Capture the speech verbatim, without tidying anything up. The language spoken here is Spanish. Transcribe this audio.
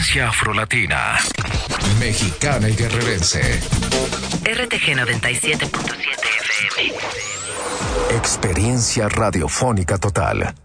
Frecuencia afrolatina, mexicana y guerrerense. R T G noventa y siete punto siete F M. Experiencia radiofónica total.